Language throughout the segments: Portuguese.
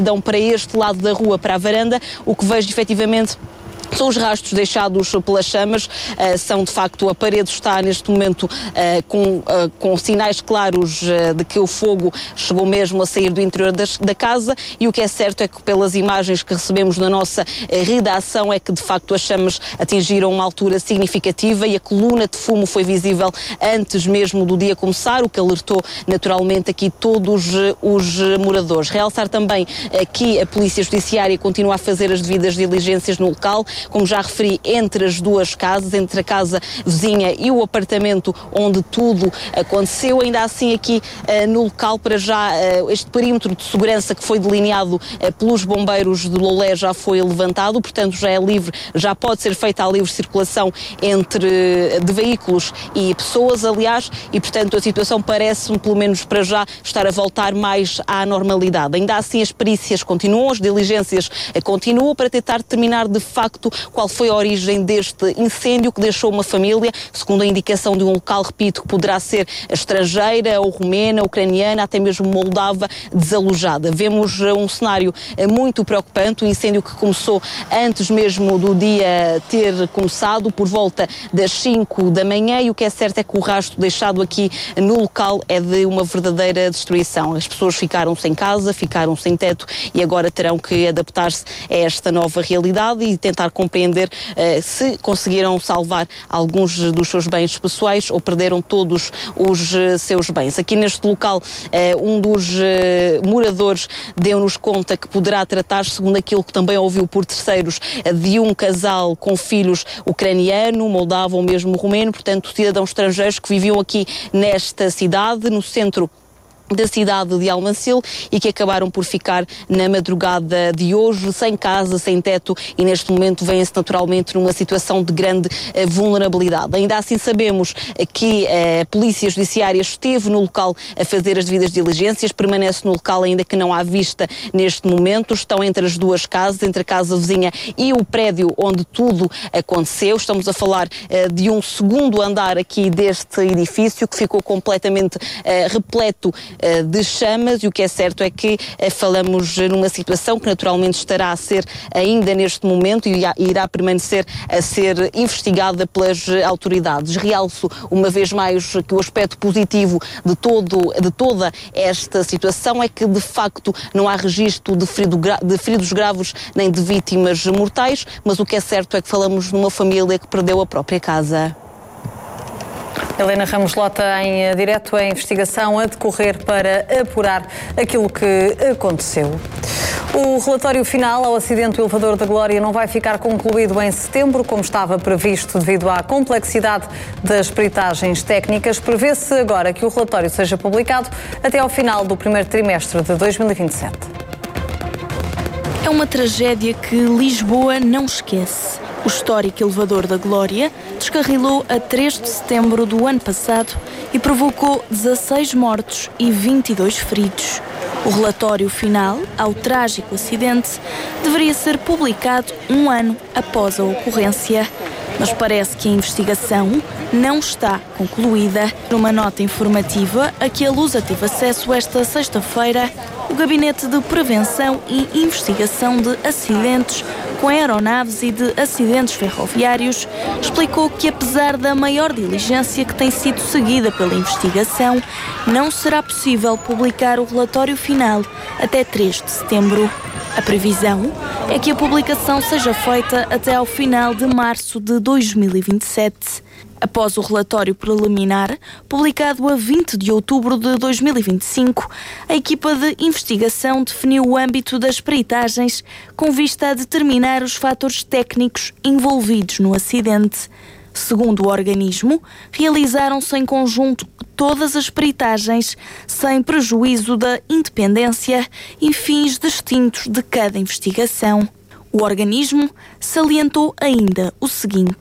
dão para este lado da rua, para a varanda, o que vejo efetivamente são os deixados pelas chamas, são de facto, a parede está neste momento com sinais claros de que o fogo chegou mesmo a sair do interior da casa, e o que é certo é que pelas imagens que recebemos na nossa redação é que de facto as chamas atingiram uma altura significativa e a coluna de fumo foi visível antes mesmo do dia começar, o que alertou naturalmente aqui todos os moradores. Realçar também que a Polícia Judiciária continua a fazer as devidas diligências no local, como já referi, entre as duas casas, entre a casa vizinha e o apartamento onde tudo aconteceu. Ainda assim aqui no local, para já, este perímetro de segurança que foi delineado pelos bombeiros de Loulé já foi levantado, portanto já é livre, já pode ser feita a livre circulação de veículos e pessoas, aliás, e portanto a situação parece-me, pelo menos para já, estar a voltar mais à normalidade. Ainda assim as perícias continuam, as diligências continuam para tentar determinar de facto qual foi a origem deste incêndio que deixou uma família, segundo a indicação de um local, repito, que poderá ser estrangeira, ou romena, ucraniana, até mesmo moldava, desalojada. Vemos um cenário muito preocupante, um incêndio que começou antes mesmo do dia ter começado, por volta das 5 da manhã, e o que é certo é que o rastro deixado aqui no local é de uma verdadeira destruição. As pessoas ficaram sem casa, ficaram sem teto e agora terão que adaptar-se a esta nova realidade e tentar compreender se conseguiram salvar alguns dos seus bens pessoais ou perderam todos os seus bens. Aqui neste local, um dos moradores deu-nos conta que poderá tratar-se, segundo aquilo que também ouviu por terceiros, de um casal com filhos ucraniano, moldavo ou mesmo romeno, portanto cidadãos estrangeiros que viviam aqui nesta cidade, no centro da cidade de Almancil, e que acabaram por ficar na madrugada de hoje sem casa, sem teto, e neste momento vêm-se naturalmente numa situação de grande vulnerabilidade. Ainda assim sabemos que a Polícia Judiciária esteve no local a fazer as devidas diligências, permanece no local ainda que não há vista neste momento, estão entre as duas casas, entre a casa vizinha e o prédio onde tudo aconteceu. Estamos a falar de um segundo andar aqui deste edifício que ficou completamente repleto de chamas, e o que é certo é que falamos numa situação que naturalmente estará a ser ainda neste momento e irá permanecer a ser investigada pelas autoridades. Realço uma vez mais que o aspecto positivo de toda esta situação é que de facto não há registro de feridos graves nem de vítimas mortais, mas o que é certo é que falamos numa família que perdeu a própria casa. Helena Ramos Lota em direto, a investigação a decorrer para apurar aquilo que aconteceu. O relatório final ao acidente do elevador da Glória não vai ficar concluído em setembro, como estava previsto devido à complexidade das peritagens técnicas. Prevê-se agora que o relatório seja publicado até ao final do primeiro trimestre de 2027. É uma tragédia que Lisboa não esquece. O histórico elevador da Glória descarrilou a 3 de setembro do ano passado e provocou 16 mortos e 22 feridos. O relatório final ao trágico acidente deveria ser publicado um ano após a ocorrência, mas parece que a investigação não está concluída. Numa nota informativa a que a Lusa teve acesso esta sexta-feira, o Gabinete de Prevenção e Investigação de Acidentes com aeronaves e de acidentes ferroviários explicou que, apesar da maior diligência que tem sido seguida pela investigação, não será possível publicar o relatório final até 3 de setembro. A previsão é que a publicação seja feita até ao final de março de 2027. Após o relatório preliminar, publicado a 20 de outubro de 2025, a equipa de investigação definiu o âmbito das peritagens com vista a determinar os fatores técnicos envolvidos no acidente. Segundo o organismo, realizaram-se em conjunto todas as peritagens, sem prejuízo da independência e fins distintos de cada investigação. O organismo salientou ainda o seguinte: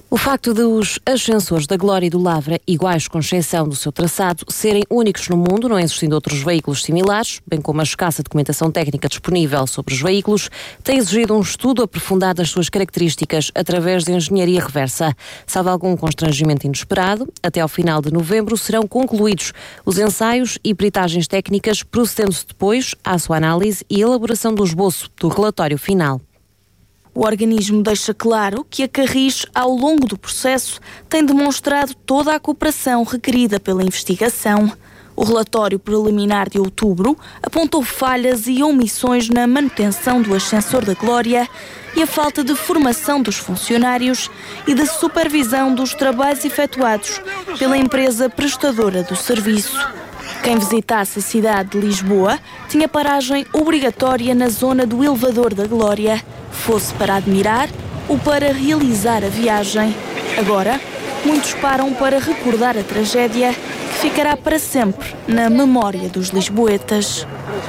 O facto de os ascensores da Glória e do Lavra, iguais com exceção do seu traçado, serem únicos no mundo, não existindo outros veículos similares, bem como a escassa documentação técnica disponível sobre os veículos, tem exigido um estudo aprofundado das suas características através de engenharia reversa. Salvo algum constrangimento inesperado, até ao final de novembro serão concluídos os ensaios e peritagens técnicas, procedendo-se depois à sua análise e elaboração do esboço do relatório final. O organismo deixa claro que a Carris, ao longo do processo, tem demonstrado toda a cooperação requerida pela investigação. O relatório preliminar de outubro apontou falhas e omissões na manutenção do ascensor da Glória e a falta de formação dos funcionários e de supervisão dos trabalhos efetuados pela empresa prestadora do serviço. Quem visitasse a cidade de Lisboa tinha paragem obrigatória na zona do elevador da Glória, fosse para admirar ou para realizar a viagem. Agora, muitos param para recordar a tragédia que ficará para sempre na memória dos lisboetas.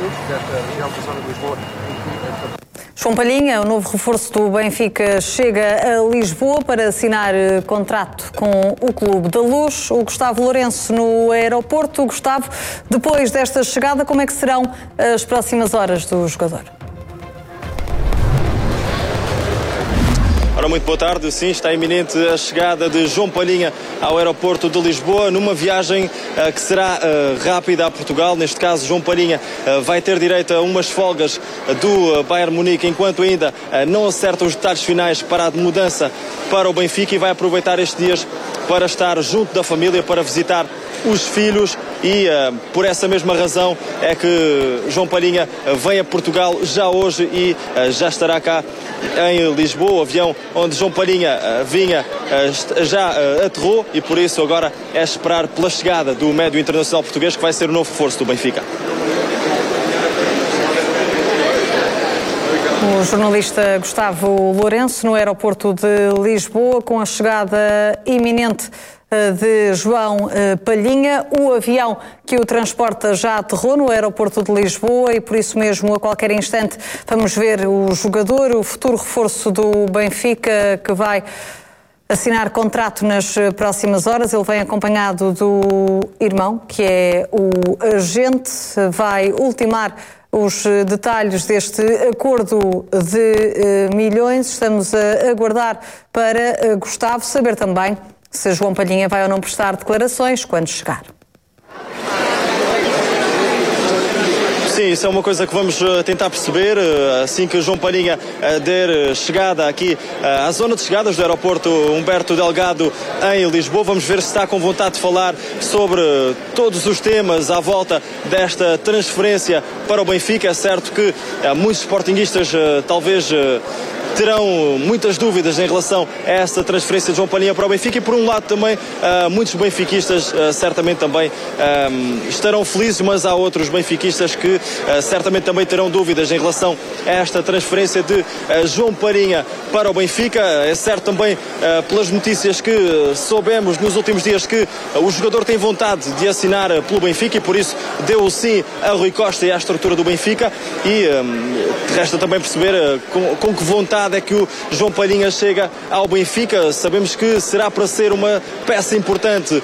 João Palhinha, o novo reforço do Benfica, chega a Lisboa para assinar contrato com o Clube da Luz. O Gustavo Lourenço no aeroporto. Gustavo, depois desta chegada, como é que serão as próximas horas do jogador? Ora, muito boa tarde. Sim, está iminente a chegada de João Palhinha ao aeroporto de Lisboa, numa viagem que será rápida a Portugal. Neste caso, João Palhinha vai ter direito a umas folgas do Bayern Munique, enquanto ainda não acerta os detalhes finais para a mudança para o Benfica, e vai aproveitar estes dias para estar junto da família, para visitar os filhos, e por essa mesma razão é que João Palhinha vem a Portugal já hoje e já estará cá em Lisboa. O avião onde João Palhinha vinha já aterrou, e por isso agora é esperar pela chegada do médio internacional português, que vai ser o novo reforço do Benfica. O jornalista Gustavo Lourenço no aeroporto de Lisboa, com a chegada iminente de João Palhinha. O avião que o transporta já aterrou no aeroporto de Lisboa e por isso mesmo a qualquer instante vamos ver o jogador, o futuro reforço do Benfica, que vai assinar contrato nas próximas horas. Ele vem acompanhado do irmão, que é o agente, vai ultimar os detalhes deste acordo de milhões. Estamos a aguardar para Gustavo saber também se João Palhinha vai ou não prestar declarações quando chegar. Sim, isso é uma coisa que vamos tentar perceber assim que João Palhinha der chegada aqui à zona de chegadas do aeroporto Humberto Delgado em Lisboa. Vamos ver se está com vontade de falar sobre todos os temas à volta desta transferência para o Benfica. É certo que muitos sportinguistas talvez terão muitas dúvidas em relação a essa transferência de João Palhinha para o Benfica, e por um lado também muitos benfiquistas certamente também estarão felizes, mas há outros benfiquistas que certamente também terão dúvidas em relação a esta transferência de João Palhinha para o Benfica. É certo também pelas notícias que soubemos nos últimos dias que o jogador tem vontade de assinar pelo Benfica e por isso deu o sim a Rui Costa e à estrutura do Benfica, e resta também perceber com que vontade é que o João Palhinha chega ao Benfica. Sabemos que será para ser uma peça importante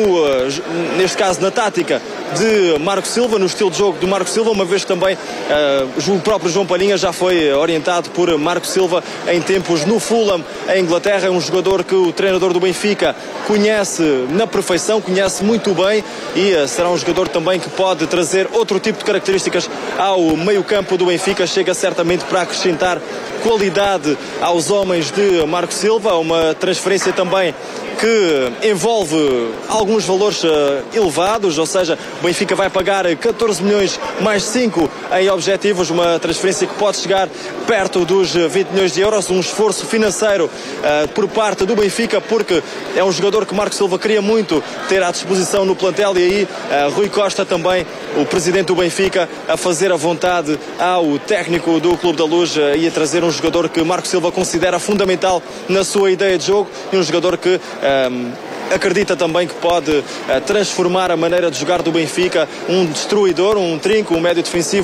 neste caso na tática de Marco Silva, no estilo de jogo de Marco Silva, uma vez que também o próprio João Palhinha já foi orientado por Marco Silva em tempos no Fulham, em Inglaterra. É um jogador que o treinador do Benfica conhece na perfeição, conhece muito bem, e será um jogador também que pode trazer outro tipo de características ao meio-campo do Benfica. Chega certamente para acrescentar qualidade aos homens de Marco Silva. Uma transferência também que envolve alguns valores elevados, ou seja, o Benfica vai pagar 14 milhões mais 5 em objetivos, uma transferência que pode chegar perto dos 20 milhões de euros, um esforço financeiro por parte do Benfica, porque é um jogador que Marco Silva queria muito ter à disposição no plantel, e aí Rui Costa também, o presidente do Benfica, a fazer a vontade ao técnico do Clube da Luz e a trazer um jogador que Marco Silva considera fundamental na sua ideia de jogo, e um jogador que acredita também que pode transformar a maneira de jogar do Benfica, um destruidor, um trinco, um médio defensivo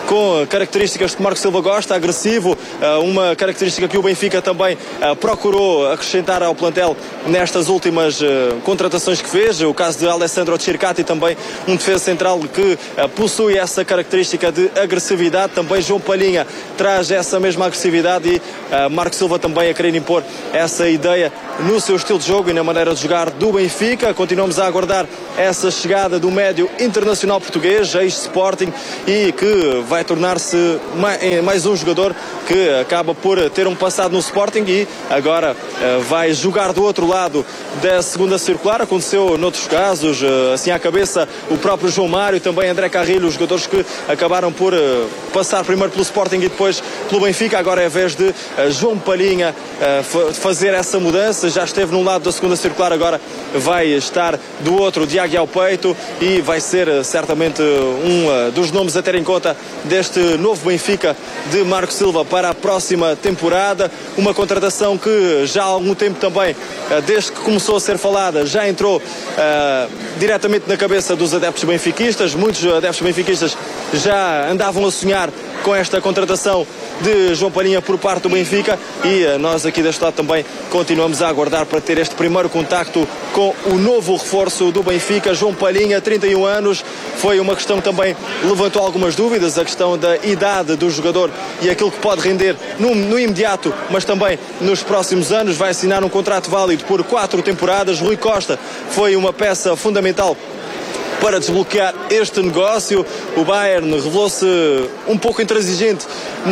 com características que Marco Silva gosta, agressivo, uma característica que o Benfica também procurou acrescentar ao plantel nestas últimas contratações que fez. O caso de Alessandro Circati, também um defesa central que possui essa característica de agressividade. Também João Palhinha traz essa mesma agressividade e Marco Silva também a querer impor essa ideia no seu estilo de jogo e na maneira de jogar do Benfica. Continuamos a aguardar essa chegada do médio internacional português, ex-Sporting, e que vai tornar-se mais um jogador que acaba por ter um passado no Sporting e agora vai jogar do outro lado da segunda circular. Aconteceu noutros casos, assim à cabeça, o próprio João Mário, também André Carrilho, os jogadores que acabaram por passar primeiro pelo Sporting e depois pelo Benfica. Agora é a vez de João Palhinha fazer essa mudança. Já esteve num lado da segunda circular, agora vai estar do outro de águia ao peito e vai ser certamente um dos nomes a ter em conta deste novo Benfica de Marco Silva para a próxima temporada. Uma contratação que já há algum tempo também, desde que começou a ser falada, já entrou diretamente na cabeça dos adeptos benfiquistas. Muitos adeptos benfiquistas já andavam a sonhar com esta contratação de João Palhinha por parte do Benfica e nós aqui deste lado também continuamos a aguardar para ter este primeiro contacto com o novo reforço do Benfica. João Palhinha, 31 anos, foi uma questão que também levantou algumas dúvidas, a questão da idade do jogador e aquilo que pode render no imediato, mas também nos próximos anos. Vai assinar um contrato válido por 4 temporadas. Rui Costa foi uma peça fundamental para desbloquear este negócio. O Bayern revelou-se um pouco intransigente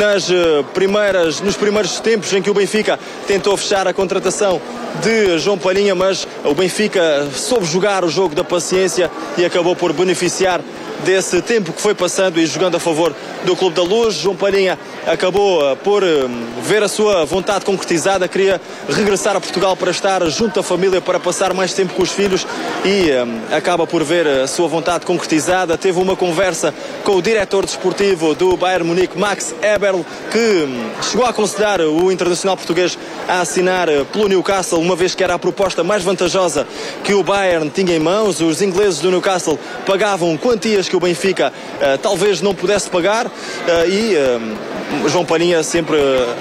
nos primeiros tempos em que o Benfica tentou fechar a contratação de João Palhinha, mas o Benfica soube jogar o jogo da paciência e acabou por beneficiar desse tempo que foi passando e jogando a favor do Clube da Luz. João Palhinha acabou por ver a sua vontade concretizada, queria regressar a Portugal para estar junto à família, para passar mais tempo com os filhos e acaba por ver a sua vontade concretizada. Teve uma conversa com o diretor desportivo do Bayern Munique, Max Eberl, que chegou a aconselhar o internacional português a assinar pelo Newcastle, uma vez que era a proposta mais vantajosa que o Bayern tinha em mãos. Os ingleses do Newcastle pagavam quantias que o Benfica talvez não pudesse pagar e João Palhinha sempre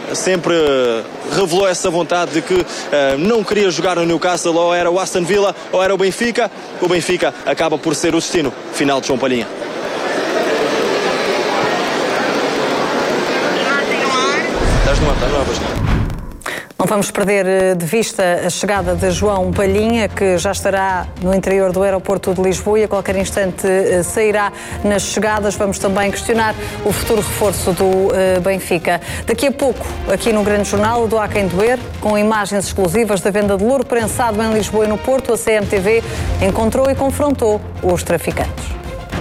revelou essa vontade de que não queria jogar no Newcastle, ou era o Aston Villa ou era o Benfica. O Benfica acaba por ser o destino final de João Palhinha. Estás no ar. Não vamos perder de vista a chegada de João Palhinha, que já estará no interior do aeroporto de Lisboa e a qualquer instante sairá nas chegadas. Vamos também questionar o futuro reforço do Benfica. Daqui a pouco, aqui no Grande Jornal, do Há Quem Doer, com imagens exclusivas da venda de louro prensado em Lisboa e no Porto, a CMTV encontrou e confrontou os traficantes.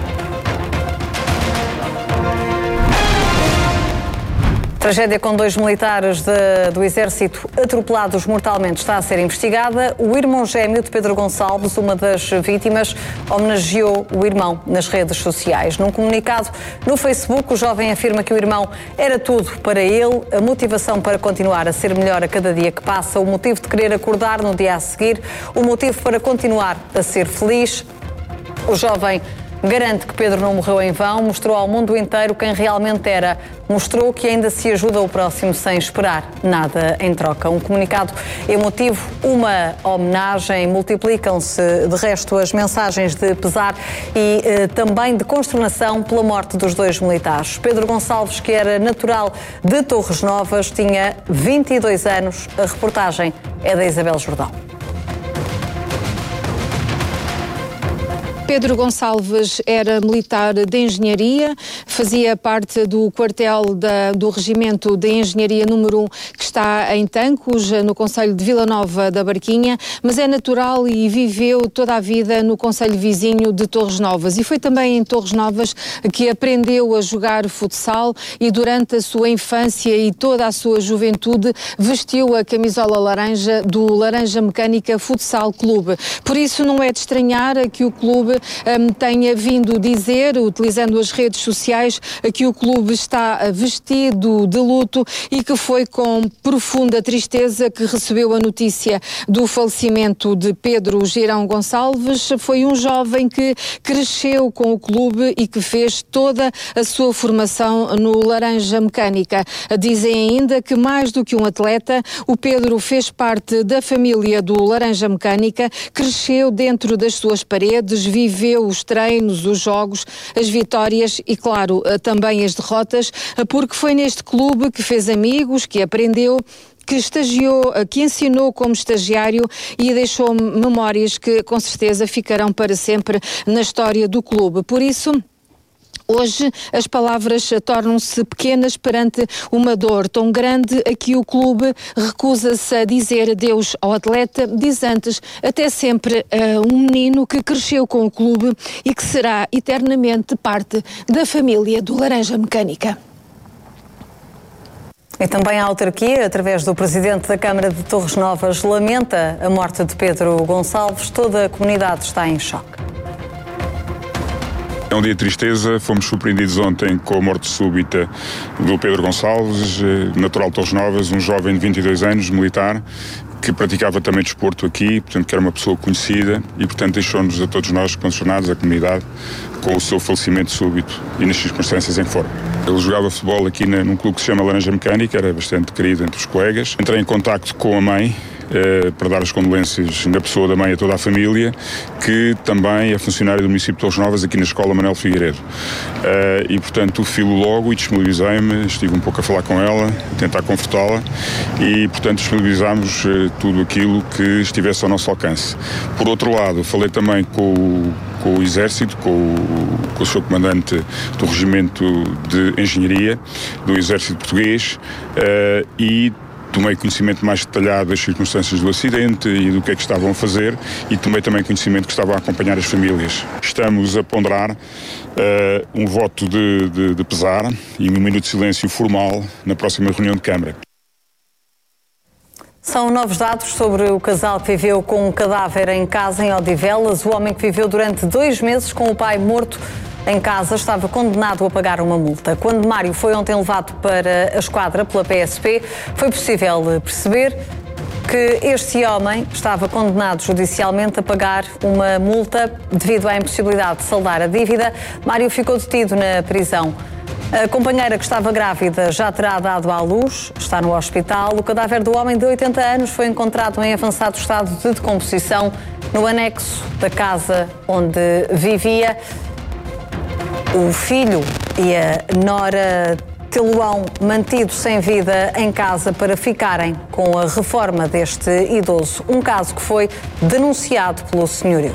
Tragédia com 2 militares do Exército atropelados mortalmente está a ser investigada. O irmão gêmeo de Pedro Gonçalves, uma das vítimas, homenageou o irmão nas redes sociais. Num comunicado no Facebook, o jovem afirma que o irmão era tudo para ele, a motivação para continuar a ser melhor a cada dia que passa, o motivo de querer acordar no dia a seguir, o motivo para continuar a ser feliz. O jovem garante que Pedro não morreu em vão, mostrou ao mundo inteiro quem realmente era, mostrou que ainda se ajuda o próximo sem esperar nada em troca. Um comunicado emotivo, uma homenagem, multiplicam-se de resto as mensagens de pesar e também de consternação pela morte dos 2 militares. Pedro Gonçalves, que era natural de Torres Novas, tinha 22 anos. A reportagem é da Isabel Jordão. Pedro Gonçalves era militar de engenharia, fazia parte do quartel do Regimento de Engenharia número 1, que está em Tancos, no concelho de Vila Nova da Barquinha, mas é natural e viveu toda a vida no concelho vizinho de Torres Novas. E foi também em Torres Novas que aprendeu a jogar futsal e durante a sua infância e toda a sua juventude vestiu a camisola laranja do Laranja Mecânica Futsal Clube. Por isso não é de estranhar que o clube tenha vindo dizer, utilizando as redes sociais, que o clube está vestido de luto e que foi com profunda tristeza que recebeu a notícia do falecimento de Pedro Girão Gonçalves. Foi um jovem que cresceu com o clube e que fez toda a sua formação no Laranja Mecânica. Dizem ainda que mais do que um atleta, o Pedro fez parte da família do Laranja Mecânica, cresceu dentro das suas paredes, viveu os treinos, os jogos, as vitórias e, claro, também as derrotas, porque foi neste clube que fez amigos, que aprendeu, que estagiou, que ensinou como estagiário e deixou memórias que com certeza ficarão para sempre na história do clube. Por isso, hoje as palavras tornam-se pequenas perante uma dor tão grande a que o clube recusa-se a dizer adeus ao atleta, diz antes até sempre um menino que cresceu com o clube e que será eternamente parte da família do Laranja Mecânica. E também a autarquia, através do presidente da Câmara de Torres Novas, lamenta a morte de Pedro Gonçalves. Toda a comunidade está em choque. É um dia de tristeza, fomos surpreendidos ontem com a morte súbita do Pedro Gonçalves, natural de Torres Novas, um jovem de 22 anos, militar, que praticava também desporto aqui, portanto que era uma pessoa conhecida e portanto deixou-nos a todos nós, condicionados, a comunidade, com o seu falecimento súbito e nas circunstâncias em que foram. Ele jogava futebol aqui num clube que se chama Laranja Mecânica, era bastante querido entre os colegas. Entrei em contacto com a mãe, para dar as condolências na pessoa da mãe a toda a família, que também é funcionária do município de Torres Novas, aqui na Escola Manuel Figueiredo. E, portanto, filo logo e disponibilizei-me, estive um pouco a falar com ela, a tentar confortá-la e, portanto, disponibilizámos tudo aquilo que estivesse ao nosso alcance. Por outro lado, falei também com o Exército, com o seu comandante do Regimento de Engenharia do Exército Português e tomei conhecimento mais detalhado das circunstâncias do acidente e do que é que estavam a fazer e tomei também conhecimento que estavam a acompanhar as famílias. Estamos a ponderar um voto de pesar e um minuto de silêncio formal na próxima reunião de Câmara. São novos dados sobre o casal que viveu com um cadáver em casa em Odivelas. O homem que viveu durante 2 meses com o pai morto em casa estava condenado a pagar uma multa. Quando Mário foi ontem levado para a esquadra pela PSP, foi possível perceber que este homem estava condenado judicialmente a pagar uma multa devido à impossibilidade de saldar a dívida. Mário ficou detido na prisão. A companheira que estava grávida já terá dado à luz, está no hospital. O cadáver do homem de 80 anos foi encontrado em avançado estado de decomposição no anexo da casa onde vivia. O filho e a nora tê-lo-ão mantido sem vida em casa para ficarem com a reforma deste idoso. Um caso que foi denunciado pelo senhorio.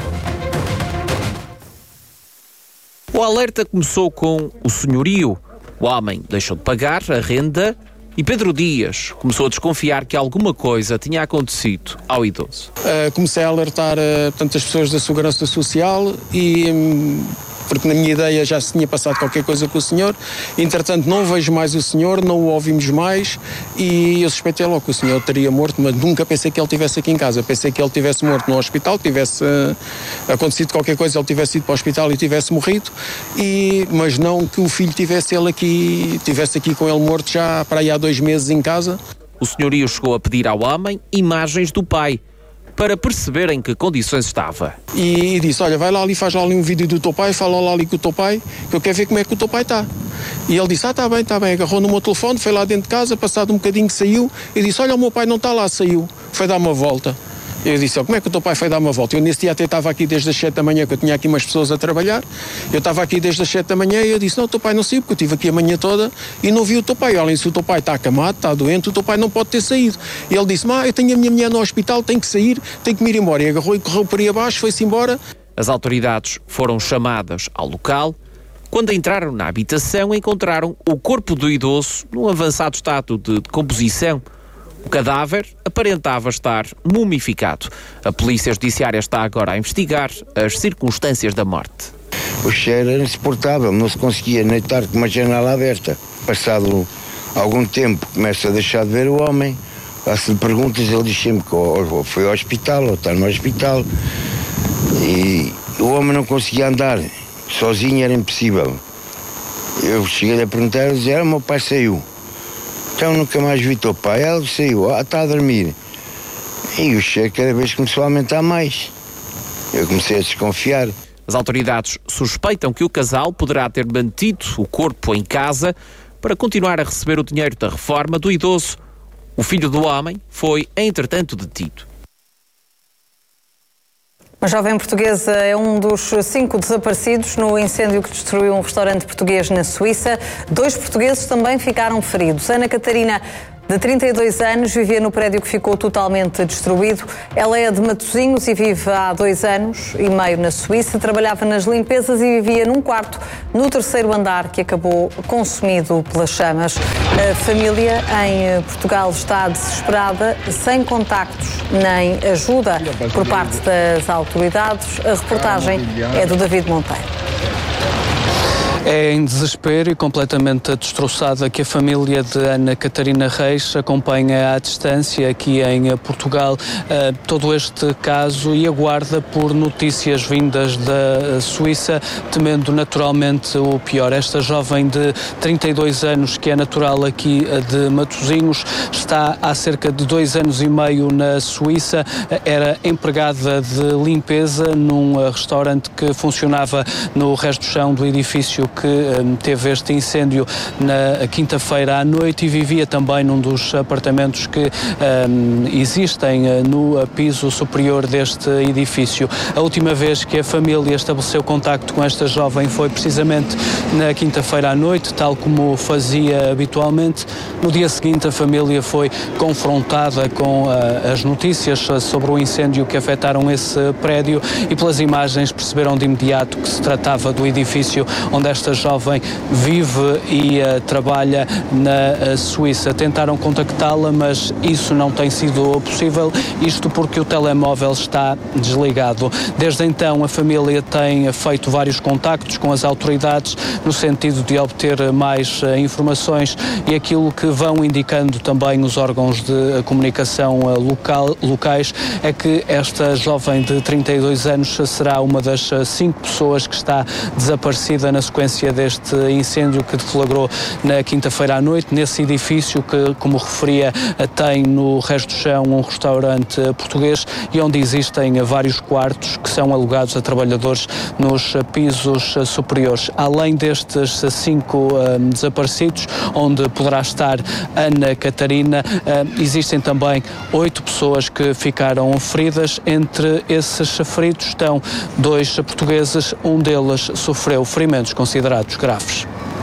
O alerta começou com o senhorio. O homem deixou de pagar a renda e Pedro Dias começou a desconfiar que alguma coisa tinha acontecido ao idoso. Comecei a alertar portanto, as pessoas da Segurança Social e... porque na minha ideia já se tinha passado qualquer coisa com o senhor. Entretanto, não vejo mais o senhor, não o ouvimos mais e eu suspeitei logo que o senhor teria morto, mas nunca pensei que ele estivesse aqui em casa. Pensei que ele tivesse morto no hospital, que tivesse acontecido qualquer coisa, ele tivesse ido para o hospital e tivesse morrido, mas não que o filho tivesse aqui com ele morto já para aí há 2 meses em casa. O senhorio chegou a pedir ao homem imagens do pai, para perceber em que condições estava. E disse, olha, vai lá ali, faz lá ali um vídeo do teu pai, fala lá ali com o teu pai, que eu quero ver como é que o teu pai está. E ele disse, está bem, agarrou no meu telefone, foi lá dentro de casa, passado um bocadinho que saiu, e disse, olha, o meu pai não está lá, saiu, foi dar uma volta. Eu disse, como é que o teu pai foi dar uma volta? Eu nesse dia até estava aqui desde as 7 da manhã, que eu tinha aqui umas pessoas a trabalhar. Eu estava aqui desde as 7 da manhã e eu disse, não, o teu pai não saiu, porque eu estive aqui a manhã toda e não vi o teu pai. Além disso, o teu pai está acamado, está doente, o teu pai não pode ter saído. E ele disse, eu tenho a minha mulher no hospital, tenho que sair, tenho que me ir embora. E agarrou e correu por aí abaixo, foi-se embora. As autoridades foram chamadas ao local. Quando entraram na habitação, encontraram o corpo do idoso num avançado estado de decomposição. O cadáver aparentava estar mumificado. A Polícia Judiciária está agora a investigar as circunstâncias da morte. O cheiro era insuportável, não se conseguia deitar com uma janela aberta. Passado algum tempo, começa a deixar de ver o homem. Faço-lhe perguntas, ele diz sempre que ou foi ao hospital, ou está no hospital. E O homem não conseguia andar, sozinho era impossível. Eu cheguei a perguntar, ele dizia, meu pai saiu. Então nunca mais vi teu pai. Ele saiu, está a dormir. E o cheiro cada vez começou a aumentar mais. Eu comecei a desconfiar. As autoridades suspeitam que o casal poderá ter mantido o corpo em casa para continuar a receber o dinheiro da reforma do idoso. O filho do homem foi, entretanto, detido. Uma jovem portuguesa é um dos 5 desaparecidos no incêndio que destruiu um restaurante português na Suíça. 2 portugueses também ficaram feridos. Ana Catarina, de 32 anos, vivia no prédio que ficou totalmente destruído. Ela é de Matosinhos e vive há 2 anos e meio na Suíça. Trabalhava nas limpezas e vivia num quarto no 3º andar que acabou consumido pelas chamas. A família em Portugal está desesperada, sem contactos nem ajuda por parte das autoridades. A reportagem é do David Monteiro. É em desespero e completamente destroçada que a família de Ana Catarina Reis acompanha à distância aqui em Portugal todo este caso e aguarda por notícias vindas da Suíça, temendo naturalmente o pior. Esta jovem de 32 anos, que é natural aqui de Matosinhos, está há cerca de 2 anos e meio na Suíça, era empregada de limpeza num restaurante que funcionava no resto do chão do edifício que teve este incêndio na quinta-feira à noite e vivia também num dos apartamentos que existem no piso superior deste edifício. A última vez que a família estabeleceu contacto com esta jovem foi precisamente na quinta-feira à noite, tal como fazia habitualmente. No dia seguinte, a família foi confrontada com as notícias sobre o incêndio que afetaram esse prédio e pelas imagens perceberam de imediato que se tratava do edifício onde esta jovem vive e trabalha na Suíça. Tentaram contactá-la, mas isso não tem sido possível, isto porque o telemóvel está desligado. Desde então, a família tem feito vários contactos com as autoridades no sentido de obter mais informações e aquilo que vão indicando também os órgãos de comunicação locais é que esta jovem de 32 anos será uma das 5 pessoas que está desaparecida na sequência deste incêndio que deflagrou na quinta-feira à noite, nesse edifício que, como referia, tem no resto do chão um restaurante português e onde existem vários quartos que são alugados a trabalhadores nos pisos superiores. Além destes 5 desaparecidos, onde poderá estar Ana Catarina, existem também 8 pessoas que ficaram feridas. Entre esses feridos estão 2 portugueses, um deles sofreu ferimentos considerados graves.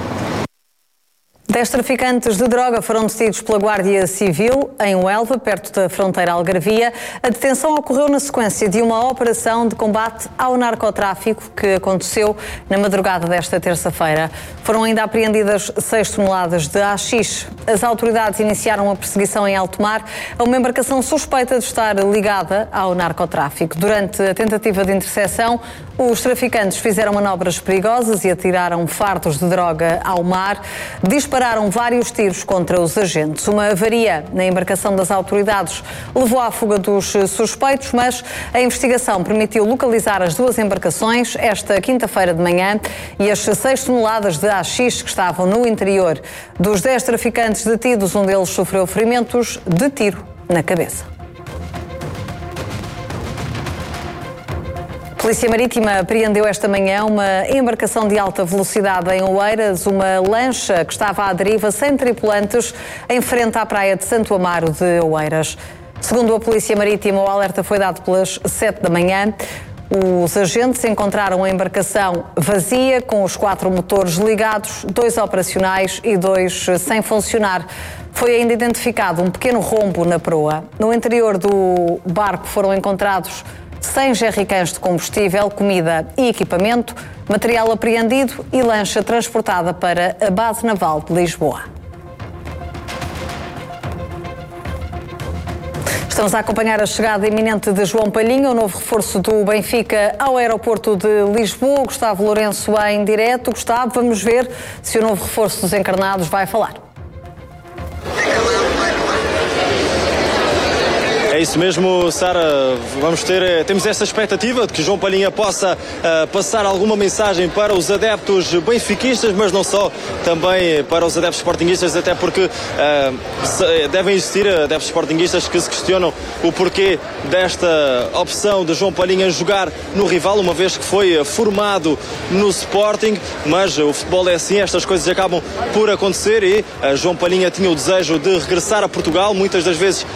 10 traficantes de droga foram detidos pela Guardia Civil em Huelva, perto da fronteira algarvia. A detenção ocorreu na sequência de uma operação de combate ao narcotráfico que aconteceu na madrugada desta terça-feira. Foram ainda apreendidas 6 toneladas de haxixe. As autoridades iniciaram a perseguição em alto mar a uma embarcação suspeita de estar ligada ao narcotráfico. Durante a tentativa de interseção, os traficantes fizeram manobras perigosas e atiraram fardos de droga ao mar. Dispararam vários tiros contra os agentes. Uma avaria na embarcação das autoridades levou à fuga dos suspeitos, mas a investigação permitiu localizar as 2 embarcações esta quinta-feira de manhã e as 6 toneladas de haxixe que estavam no interior. Dos 10 traficantes detidos, um deles sofreu ferimentos de tiro na cabeça. A Polícia Marítima apreendeu esta manhã uma embarcação de alta velocidade em Oeiras, uma lancha que estava à deriva sem tripulantes em frente à praia de Santo Amaro de Oeiras. Segundo a Polícia Marítima, o alerta foi dado pelas 7 da manhã. Os agentes encontraram a embarcação vazia, com os 4 motores ligados, 2 operacionais e 2 sem funcionar. Foi ainda identificado um pequeno rombo na proa. No interior do barco foram encontrados 100 jerrycans de combustível, comida e equipamento, material apreendido e lancha transportada para a Base Naval de Lisboa. Estamos a acompanhar a chegada iminente de João Palhinha, o novo reforço do Benfica ao aeroporto de Lisboa. Gustavo Lourenço em direto. Gustavo, vamos ver se o novo reforço dos encarnados vai falar. É isso mesmo, Sara. Temos essa expectativa de que João Palhinha possa passar alguma mensagem para os adeptos benfiquistas, mas não só, também para os adeptos sportinguistas, até porque devem existir adeptos sportinguistas que se questionam o porquê desta opção de João Palhinha jogar no rival, uma vez que foi formado no Sporting, mas o futebol é assim, estas coisas acabam por acontecer e João Palhinha tinha o desejo de regressar a Portugal, muitas das vezes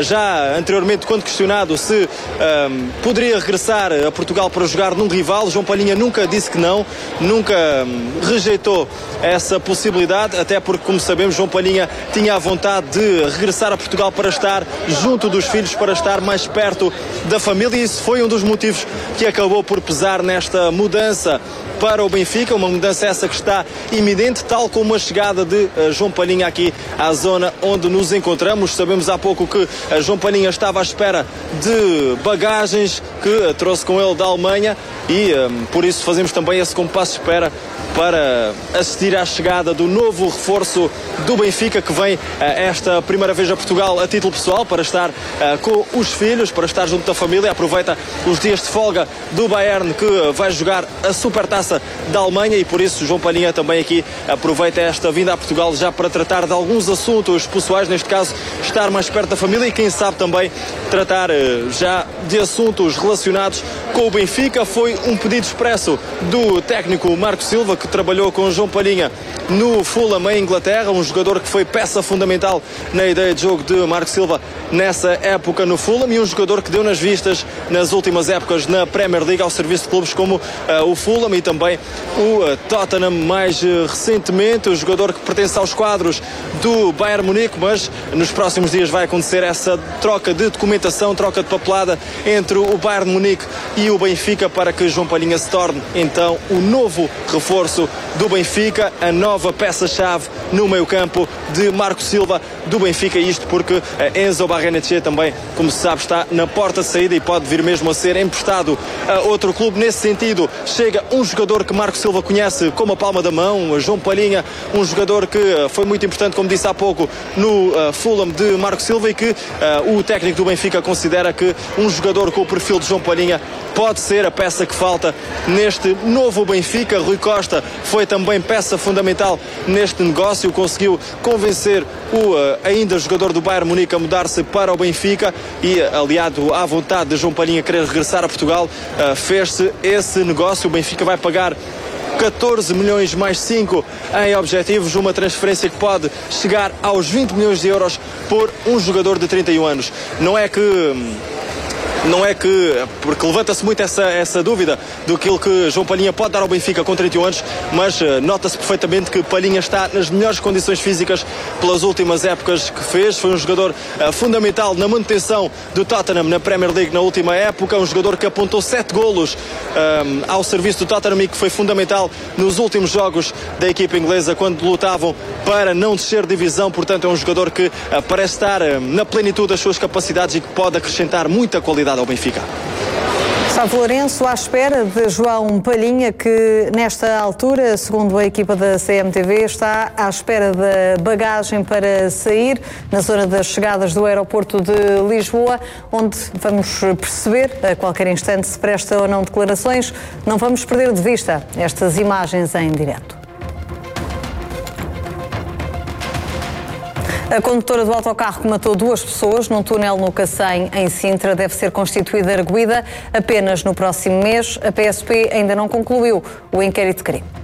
já anteriormente, quando questionado se poderia regressar a Portugal para jogar num rival, João Palhinha nunca disse que não, nunca rejeitou essa possibilidade, até porque, como sabemos, João Palhinha tinha a vontade de regressar a Portugal para estar junto dos filhos, para estar mais perto da família, e isso foi um dos motivos que acabou por pesar nesta mudança para o Benfica, uma mudança essa que está iminente, tal como a chegada de João Palhinha aqui à zona onde nos encontramos. Sabemos há pouco que João Palhinha estava à espera de bagagens que trouxe com ele da Alemanha e por isso fazemos também esse compasso de espera para assistir à chegada do novo reforço do Benfica, que vem esta primeira vez a Portugal a título pessoal, para estar com os filhos, para estar junto da família. Aproveita os dias de folga do Bayern, que vai jogar a Supertaça da Alemanha, e por isso João Palhinha também aqui aproveita esta vinda a Portugal já para tratar de alguns assuntos pessoais, neste caso estar mais perto da família e quem sabe também tratar já de assuntos relacionados com o Benfica. Foi um pedido expresso do técnico Marco Silva, que trabalhou com João Palhinha no Fulham em Inglaterra, um jogador que foi peça fundamental na ideia de jogo de Marco Silva nessa época no Fulham, e um jogador que deu nas vistas nas últimas épocas na Premier League ao serviço de clubes como o Fulham e também o Tottenham mais recentemente, o jogador que pertence aos quadros do Bayern Munique, mas nos próximos dias vai acontecer essa troca de documentação, troca de papelada entre o Bayern Munique e o Benfica, para que João Palhinha se torne então o novo reforço do Benfica, a nova peça-chave no meio-campo de Marco Silva do Benfica, isto porque Enzo Barrenetxea também, como se sabe, está na porta de saída e pode vir mesmo a ser emprestado a outro clube. Nesse sentido, chega um jogador que Marco Silva conhece como a palma da mão, João Palhinha, um jogador que foi muito importante, como disse há pouco, no Fulham de Marco Silva, e que o técnico do Benfica considera que um jogador com o perfil de João Palhinha pode ser a peça que falta neste novo Benfica. Rui Costa foi também peça fundamental neste negócio, conseguiu convencer o ainda jogador do Bayern Munique a mudar-se para o Benfica e, aliado à vontade de João Palhinha querer regressar a Portugal, fez-se esse negócio. O Benfica vai pagar 14 milhões mais 5 em objetivos, uma transferência que pode chegar aos 20 milhões de euros por um jogador de 31 anos. Não é que, porque levanta-se muito essa dúvida do que João Palhinha pode dar ao Benfica com 31 anos, mas nota-se perfeitamente que Palhinha está nas melhores condições físicas pelas últimas épocas que fez. Foi um jogador fundamental na manutenção do Tottenham na Premier League na última época, um jogador que apontou 7 golos ao serviço do Tottenham e que foi fundamental nos últimos jogos da equipa inglesa quando lutavam para não descer divisão. Portanto, é um jogador que parece estar na plenitude das suas capacidades e que pode acrescentar muita qualidade ao Benfica. Gustavo Lourenço, à espera de João Palhinha, que nesta altura, segundo a equipa da CMTV, está à espera da bagagem para sair na zona das chegadas do aeroporto de Lisboa, onde vamos perceber a qualquer instante se presta ou não declarações. Não vamos perder de vista estas imagens em direto. A condutora do autocarro que matou 2 pessoas num túnel no Cacém, em Sintra, deve ser constituída arguida apenas no próximo mês. A PSP ainda não concluiu o inquérito de crime.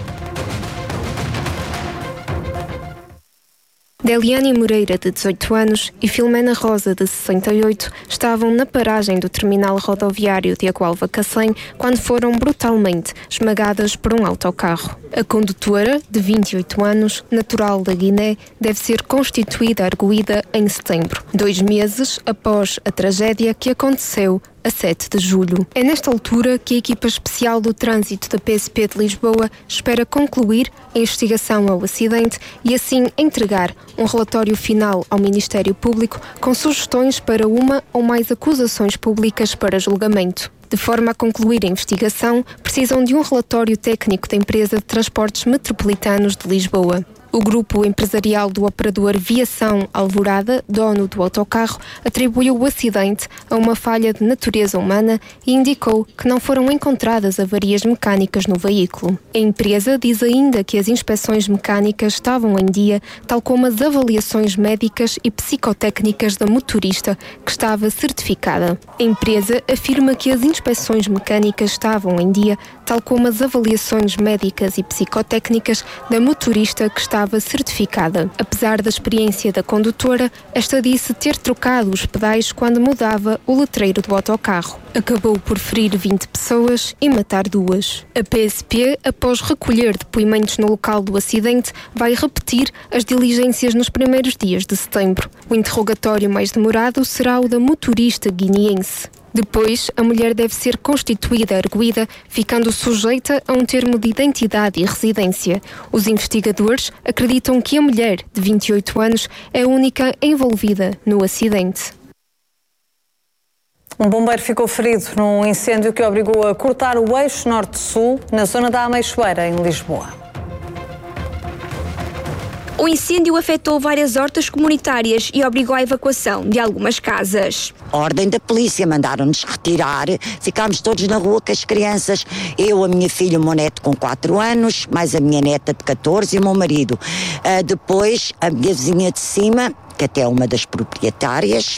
Deliane Moreira, de 18 anos, e Filomena Rosa, de 68, estavam na paragem do terminal rodoviário de Agualva Cacém quando foram brutalmente esmagadas por um autocarro. A condutora, de 28 anos, natural da Guiné, deve ser constituída arguida em setembro, 2 meses após a tragédia que aconteceu a 7 de julho. É nesta altura que a equipa especial do trânsito da PSP de Lisboa espera concluir a investigação ao acidente e assim entregar um relatório final ao Ministério Público com sugestões para uma ou mais acusações públicas para julgamento. De forma a concluir a investigação, precisam de um relatório técnico da empresa de transportes metropolitanos de Lisboa. O grupo empresarial do operador Viação Alvorada, dono do autocarro, atribuiu o acidente a uma falha de natureza humana e indicou que não foram encontradas avarias mecânicas no veículo. A empresa diz ainda que as inspeções mecânicas estavam em dia, tal como as avaliações médicas e psicotécnicas da motorista, que estava certificada. A empresa afirma que as inspeções mecânicas estavam em dia, tal como as avaliações médicas e psicotécnicas da motorista, que estava certificada. Apesar da experiência da condutora, esta disse ter trocado os pedais quando mudava o letreiro do autocarro. Acabou por ferir 20 pessoas e matar 2. A PSP, após recolher depoimentos no local do acidente, vai repetir as diligências nos primeiros dias de setembro. O interrogatório mais demorado será o da motorista guineense. Depois, a mulher deve ser constituída arguida, ficando sujeita a um termo de identidade e residência. Os investigadores acreditam que a mulher, de 28 anos, é a única envolvida no acidente. Um bombeiro ficou ferido num incêndio que obrigou a cortar o eixo norte-sul na zona da Ameixoeira, em Lisboa. O incêndio afetou várias hortas comunitárias e obrigou à evacuação de algumas casas. Ordem da polícia, mandaram-nos retirar, ficámos todos na rua com as crianças, eu, a minha filha, o meu neto com 4 anos, mais a minha neta de 14 e o meu marido. Depois, a minha vizinha de cima, que até é uma das proprietárias,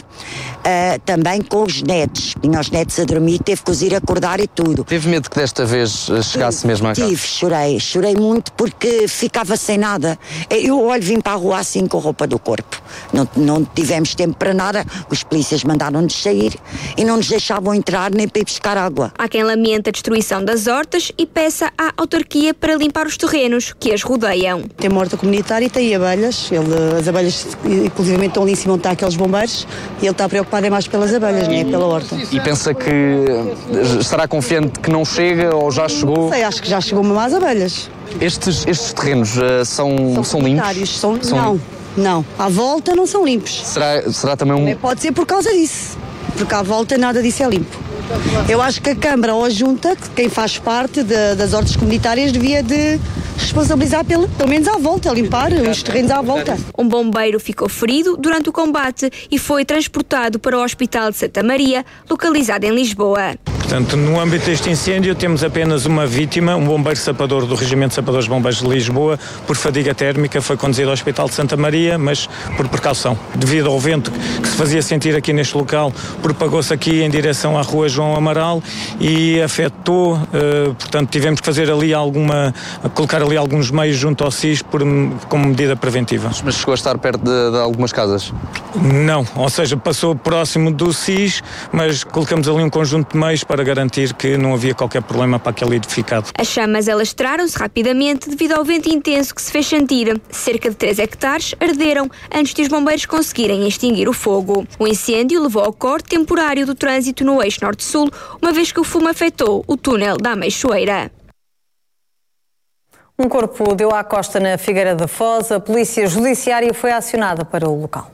também com os netos. Tinha os netos a dormir, teve que os ir acordar e tudo. Teve medo que desta vez chegasse mesmo à casa? Tive, chorei muito porque ficava sem nada. Eu vim para a rua assim com a roupa do corpo. Não tivemos tempo para nada, os polícias mandaram-nos sair e não nos deixavam entrar nem para ir buscar água. Há quem lamenta a destruição das hortas e peça à autarquia para limpar os terrenos que as rodeiam. Tem uma horta comunitária e tem abelhas. As abelhas, inclusive, estão ali em cima onde estão aqueles bombeiros e ele está preocupado mais pelas abelhas, nem pela horta. E pensa que estará confiante que não chega ou já chegou? Não sei, acho que já chegou mesmo às abelhas. Estes terrenos são limpos? Não. À volta não são limpos. Será também Pode ser por causa disso, porque à volta nada disso é limpo. Eu acho que a Câmara ou a Junta, quem faz parte das hortas comunitárias, devia de responsabilizar pelo menos à volta, limpar os terrenos à volta. Um bombeiro ficou ferido durante o combate e foi transportado para o Hospital de Santa Maria, localizado em Lisboa. Portanto, no âmbito deste incêndio temos apenas uma vítima, um bombeiro sapador do Regimento de Sapadores Bombeiros de Lisboa, por fadiga térmica, foi conduzido ao Hospital de Santa Maria, mas por precaução. Devido ao vento que se fazia sentir aqui neste local, propagou-se aqui em direção à Rua João Amaral e afetou, portanto tivemos que fazer ali colocar ali alguns meios junto ao SIS como medida preventiva. Mas chegou a estar perto de algumas casas? Não, ou seja, passou próximo do SIS, mas colocamos ali um conjunto de meios para garantir que não havia qualquer problema para aquele edificado. As chamas alastraram-se rapidamente devido ao vento intenso que se fez sentir. Cerca de 3 hectares arderam antes de os bombeiros conseguirem extinguir o fogo. O incêndio levou ao corte temporário do trânsito no eixo norte-sul, uma vez que o fumo afetou o túnel da Ameixoeira. Um corpo deu à costa na Figueira da Foz. A polícia judiciária foi acionada para o local.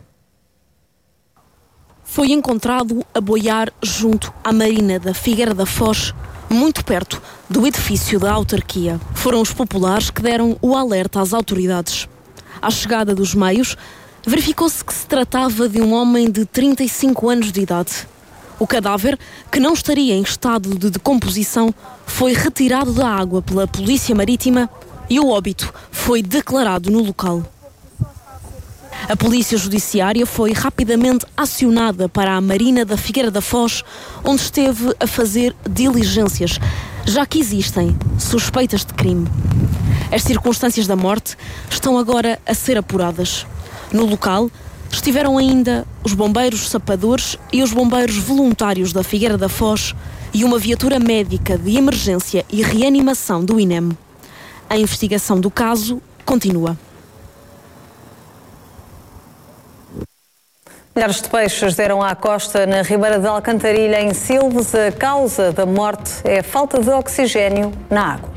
Foi encontrado a boiar junto à marina da Figueira da Foz, muito perto do edifício da autarquia. Foram os populares que deram o alerta às autoridades. À chegada dos meios, verificou-se que se tratava de um homem de 35 anos de idade. O cadáver, que não estaria em estado de decomposição, foi retirado da água pela Polícia Marítima e o óbito foi declarado no local. A Polícia Judiciária foi rapidamente acionada para a Marina da Figueira da Foz, onde esteve a fazer diligências, já que existem suspeitas de crime. As circunstâncias da morte estão agora a ser apuradas. No local estiveram ainda os bombeiros sapadores e os bombeiros voluntários da Figueira da Foz e uma viatura médica de emergência e reanimação do INEM. A investigação do caso continua. Milhares de peixes deram à costa na Ribeira de Alcantarilha, em Silves. A causa da morte é a falta de oxigênio na água.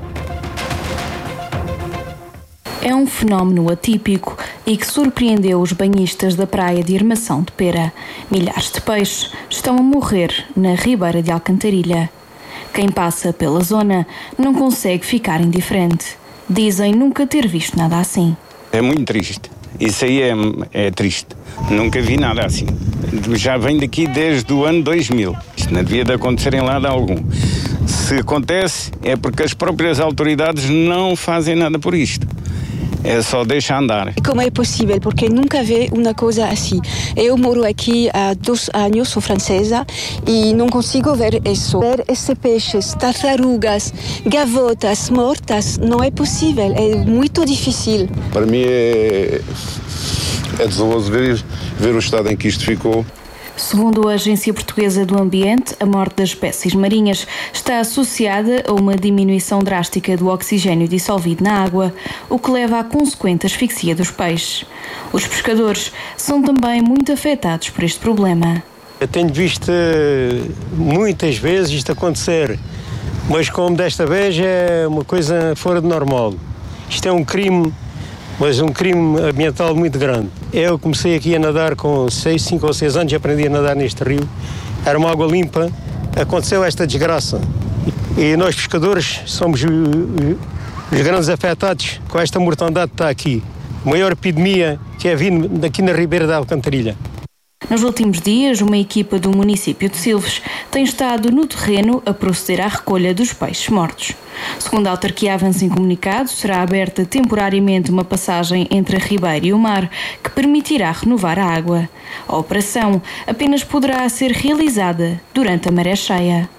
É um fenómeno atípico e que surpreendeu os banhistas da praia de Irmação de Pera. Milhares de peixes estão a morrer na Ribeira de Alcantarilha. Quem passa pela zona não consegue ficar indiferente. Dizem nunca ter visto nada assim. É muito triste. Isso aí é triste. Nunca vi nada assim. Já vem daqui desde o ano 2000. Isto não devia de acontecer em lado algum. Se acontece, é porque as próprias autoridades não fazem nada por isto. É só deixar andar. Como é possível? Porque nunca vi uma coisa assim. Eu moro aqui há 2 anos, sou francesa, e não consigo ver isso. Ver esses peixes, tartarugas, gavotas mortas, não é possível. É muito difícil. Para mim é desonroso ver o estado em que isto ficou. Segundo a Agência Portuguesa do Ambiente, a morte das espécies marinhas está associada a uma diminuição drástica do oxigênio dissolvido na água, o que leva à consequente asfixia dos peixes. Os pescadores são também muito afetados por este problema. Eu tenho visto muitas vezes isto acontecer, mas como desta vez é uma coisa fora de normal. Isto é um crime, mas um crime ambiental muito grande. Eu comecei aqui a nadar com 5 ou 6 anos, aprendi a nadar neste rio. Era uma água limpa, aconteceu esta desgraça. E nós pescadores somos os grandes afetados com esta mortandade que está aqui. A maior epidemia que é vindo aqui na Ribeira da Alcantarilha. Nos últimos dias, uma equipa do município de Silves tem estado no terreno a proceder à recolha dos peixes mortos. Segundo a autarquia avança em comunicado, será aberta temporariamente uma passagem entre a ribeira e o mar que permitirá renovar a água. A operação apenas poderá ser realizada durante a maré cheia.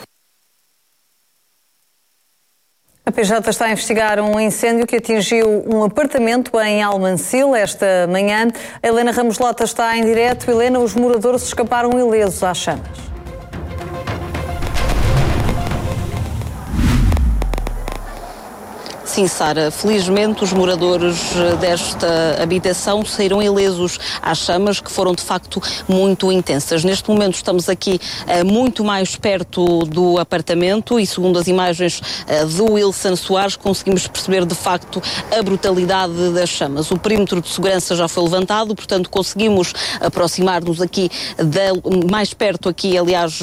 A PJ está a investigar um incêndio que atingiu um apartamento em Almancil esta manhã. A Helena Ramos Lota está em direto. Helena, os moradores escaparam ilesos às chamas. Sim, Sara, felizmente os moradores desta habitação saíram ilesos às chamas, que foram de facto muito intensas. Neste momento estamos aqui muito mais perto do apartamento e, segundo as imagens do Wilson Soares, conseguimos perceber de facto a brutalidade das chamas. O perímetro de segurança já foi levantado, portanto conseguimos aproximar-nos aqui mais perto aqui, aliás,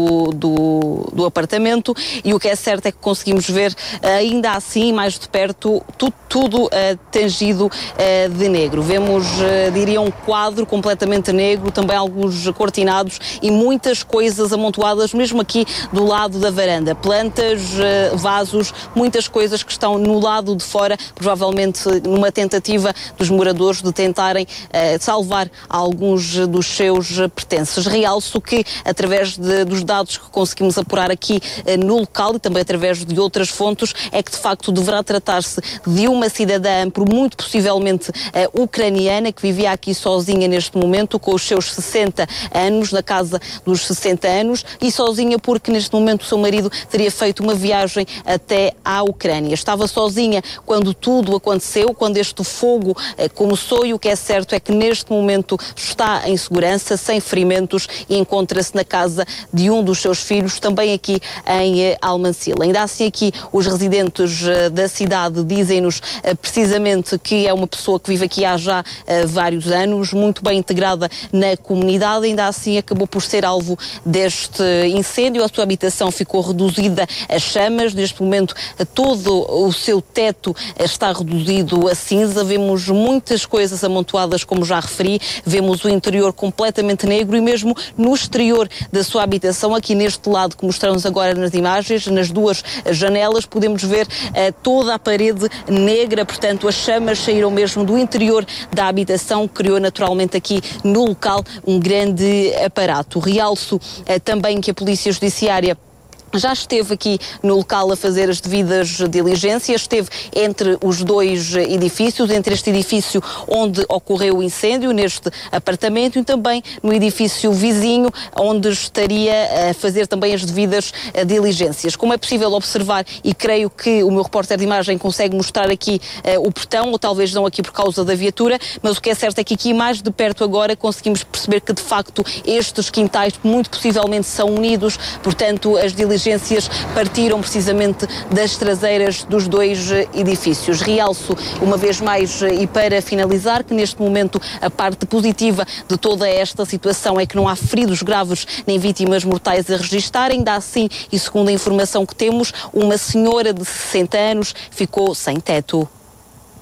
do apartamento, e o que é certo é que conseguimos ver ainda assim mais de perto tudo tingido de negro. Vemos, diria, um quadro completamente negro, também alguns cortinados e muitas coisas amontoadas mesmo aqui do lado da varanda. Plantas, vasos, muitas coisas que estão no lado de fora, provavelmente numa tentativa dos moradores de tentarem salvar alguns dos seus pertences. Realço que, através dos dados que conseguimos apurar aqui no local e também através de outras fontes, é que de facto deverá tratar-se de uma cidadã, por muito possivelmente ucraniana, que vivia aqui sozinha neste momento, com os seus 60 anos, na casa dos 60 anos, e sozinha porque neste momento o seu marido teria feito uma viagem até à Ucrânia. Estava sozinha quando tudo aconteceu, quando este fogo começou, e o que é certo é que neste momento está em segurança, sem ferimentos, e encontra-se na casa de um dos seus filhos, também aqui em Almancil. Ainda assim, aqui os residentes da cidade dizem-nos precisamente que é uma pessoa que vive aqui há já vários anos, muito bem integrada na comunidade. Ainda assim acabou por ser alvo deste incêndio. A sua habitação ficou reduzida a chamas. Neste momento todo o seu teto está reduzido a cinza. Vemos muitas coisas amontoadas, como já referi. Vemos o interior completamente negro e mesmo no exterior da sua habitação, aqui neste lado que mostramos agora nas imagens, nas duas janelas, podemos ver toda a parede negra. Portanto, as chamas saíram mesmo do interior da habitação, criou naturalmente aqui no local um grande aparato. Realço também que a Polícia Judiciária já esteve aqui no local a fazer as devidas diligências, esteve entre os dois edifícios, entre este edifício onde ocorreu o incêndio, neste apartamento, e também no edifício vizinho, onde estaria a fazer também as devidas diligências. Como é possível observar, e creio que o meu repórter de imagem consegue mostrar aqui o portão, ou talvez não aqui por causa da viatura, mas o que é certo é que aqui mais de perto agora conseguimos perceber que de facto estes quintais muito possivelmente são unidos, portanto as diligências partiram precisamente das traseiras dos dois edifícios. Realço uma vez mais, e para finalizar, que neste momento a parte positiva de toda esta situação é que não há feridos graves nem vítimas mortais a registrar. Ainda assim, e segundo a informação que temos, uma senhora de 60 anos ficou sem teto.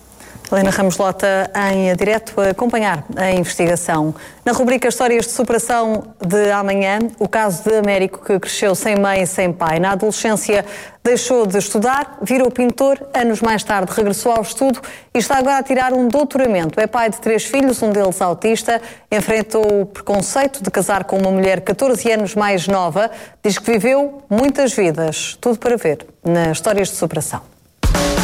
Helena Ramos Lota em direto a acompanhar a investigação. Na rubrica Histórias de Superação de amanhã, o caso de Américo, que cresceu sem mãe e sem pai. Na adolescência deixou de estudar, virou pintor, anos mais tarde regressou ao estudo e está agora a tirar um doutoramento. É pai de 3 filhos, um deles autista, enfrentou o preconceito de casar com uma mulher 14 anos mais nova, diz que viveu muitas vidas. Tudo para ver nas Histórias de Superação.